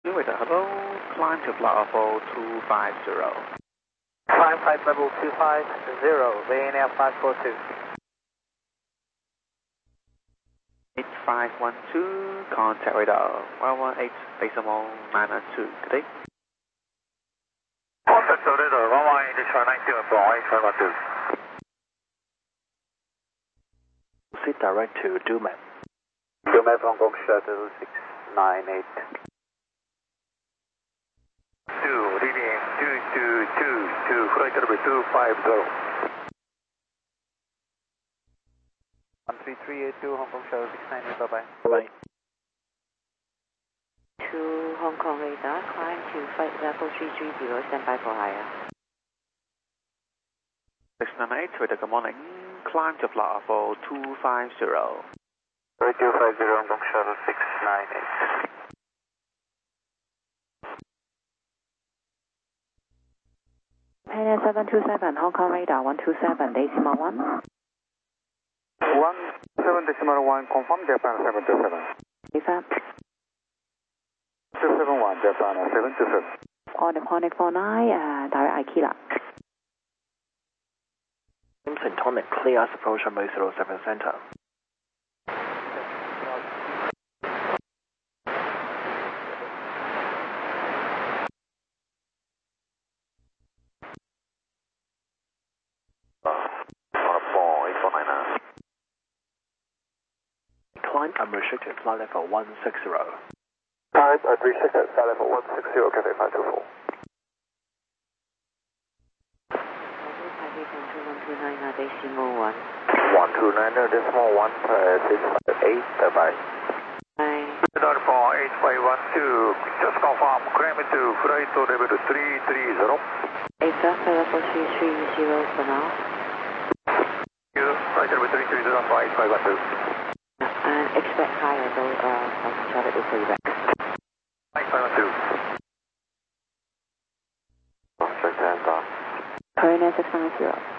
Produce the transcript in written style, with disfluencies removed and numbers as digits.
Radar, hello, climb to flight level 250. Climb flight level 250, Bay Air 542. 8512, contact radar 118 decimal 902, good day. Contact radar 118 8512. Proceed direct to Duman. Duman Hong Kong Shuttle 698. 2, reading 2222, flight level 250. 13382 Hong Kong Shuttle 698, bye-bye. Bye-bye. To Hong Kong radar, climb to flight level 330, stand by for higher. 698, radar, good morning, climb to flight level 250. 250 Hong Kong Shuttle 698. Pioneer 727, Hong Kong radar 127, decimal 1. 17.1, confirm Japan 727. Defab. 271, Japan 727. On the Ponic 49, direct Aikila. Simpson Tonic, clear us approach runway 07 center. Climb unrestricted, flight level 160. Climb unrestricted, flight level 160, Cafe 524. 129, decimal 1. 129 decimal 1, 658, bye-bye. Bye. Radar 8512, just confirm, climb to flight level 330. Exact flight level 330 for now. Flight level 330 for 8512. And expect higher though, Hong Kong Charlotte will call you back. 8512. Pioneer 690.